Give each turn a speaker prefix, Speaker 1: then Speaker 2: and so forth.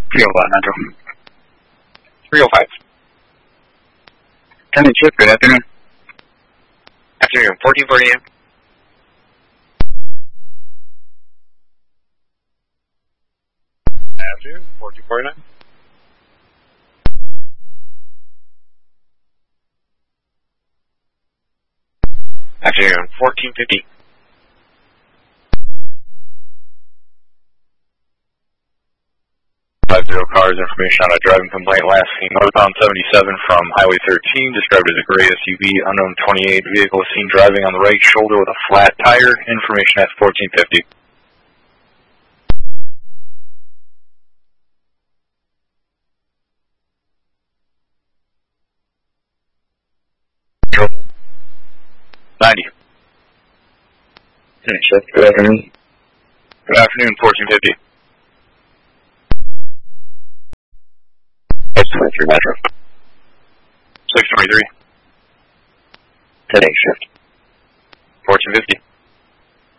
Speaker 1: 305 Metro.
Speaker 2: 305.
Speaker 1: 10 shift, good afternoon.
Speaker 2: Afternoon, 1440 AM. Afternoon, 1449. Afternoon, 1450. Cars, information on a driving complaint last seen northbound 77 from Highway 13, described as a gray SUV, unknown 28, vehicle was seen driving on the right shoulder with a flat tire, information at 1450.
Speaker 1: Good afternoon.
Speaker 2: Good afternoon, 1450.
Speaker 1: 623 Metro.
Speaker 2: 623.
Speaker 1: 10 shift.
Speaker 2: 1450.